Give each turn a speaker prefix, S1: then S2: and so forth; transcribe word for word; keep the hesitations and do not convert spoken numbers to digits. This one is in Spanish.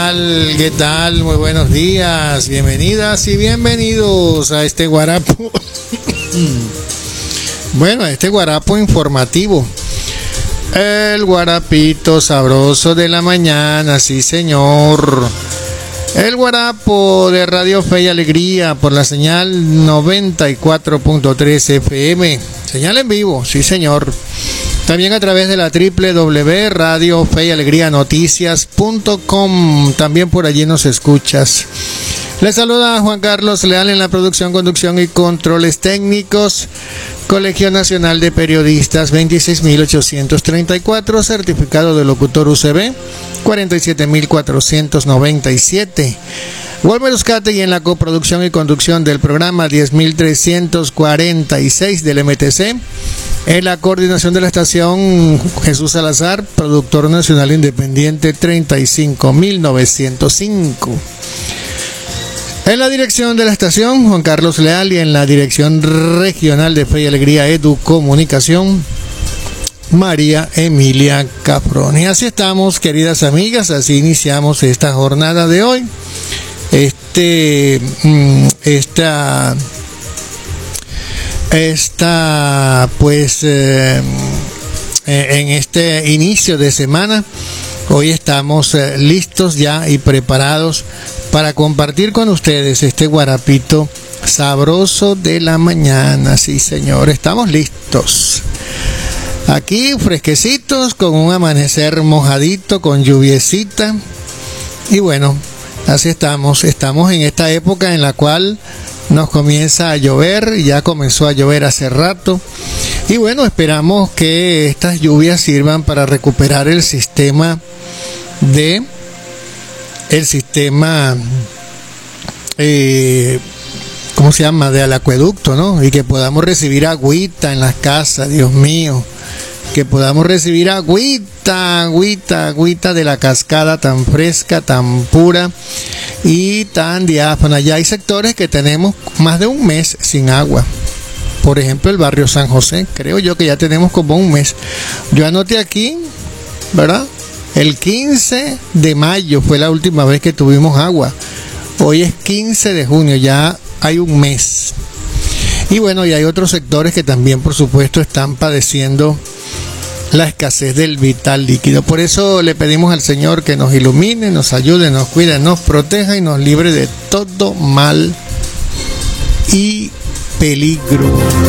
S1: ¿Qué tal? Muy buenos días, bienvenidas y bienvenidos a este guarapo. Bueno, este guarapo informativo. El guarapito sabroso de la mañana, sí señor. El guarapo de Radio Fe y Alegría por la señal noventa y cuatro punto tres F M. Señal en vivo, sí señor. También a través de la doble u doble u doble u punto radio fe y alegría noticias punto com. También por allí nos escuchas. Les saluda Juan Carlos Leal en la producción, conducción y controles técnicos. Colegio Nacional de Periodistas veintiséis mil ochocientos treinta y cuatro, certificado de locutor U C B cuarenta y siete mil cuatrocientos noventa y siete. Walmer Uzcategui en la coproducción y conducción del programa diez mil trescientos cuarenta y seis del M T C. En la coordinación de la estación, Jesús Salazar, productor nacional independiente treinta y cinco mil novecientos cinco. En la dirección de la estación, Juan Carlos Leal, y en la dirección regional de Fe y Alegría Educomunicación, María Emilia Caproni. Así estamos, queridas amigas, así iniciamos esta jornada de hoy. Este, esta, esta, pues, eh, en este inicio de semana, hoy estamos eh, listos ya y preparados para compartir con ustedes este guarapito sabroso de la mañana. Sí, señor, estamos listos. Aquí fresquecitos, con un amanecer mojadito, con lluviecita. Y bueno, así estamos. Estamos en esta época en la cual nos comienza a llover. Ya comenzó a llover hace rato. Y bueno, esperamos que estas lluvias sirvan para recuperar el sistema de... el sistema, eh, ¿cómo se llama? De al acueducto, ¿no? Y que podamos recibir agüita en las casas, Dios mío. Que podamos recibir agüita, agüita, agüita de la cascada tan fresca, tan pura y tan diáfana. Ya hay sectores que tenemos más de un mes sin agua. Por ejemplo, el barrio San José, creo yo que ya tenemos como un mes. Yo anoté aquí, ¿verdad? El quince de mayo fue la última vez que tuvimos agua. Hoy es quince de junio, ya hay un mes. Y bueno, y hay otros sectores que también, por supuesto, están padeciendo la escasez del vital líquido. Por eso le pedimos al Señor que nos ilumine, nos ayude, nos cuide, nos proteja y nos libre de todo mal y peligro.